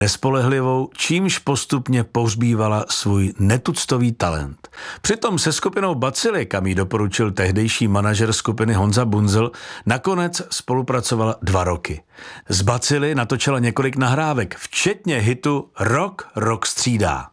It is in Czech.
nespolehlivou, čímž postupně povzbývala svůj netuctový talent. Přitom se skupinou Bacily, kam jí doporučil tehdejší manažer skupiny Honza Bunzl, nakonec spolupracovala 2 roky. Z Bacily natočila několik nahrávek, včetně hitu Rok střídá.